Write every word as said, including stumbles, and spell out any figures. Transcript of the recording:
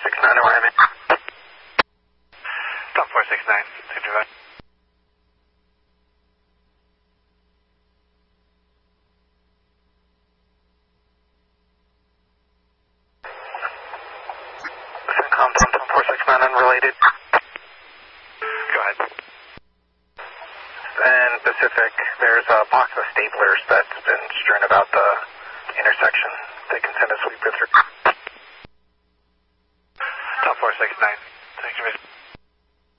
six nine arriving. Tom four six nine, safety ride. CENTCOM, Tom four six nine, unrelated. Go ahead. And Pacific, there's a box of staplers that's been strewn about the intersection. They can send a sweeper through. Tom four six nine, thank you.